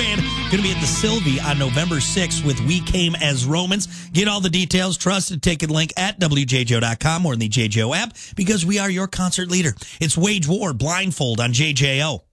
Band. Going to be at the Sylvie on November 6th with We Came as Romans. Get all the details, trusted ticket link at WJJO.com or in the JJO app because we are your concert leader. It's Wage War Blindfold on JJO.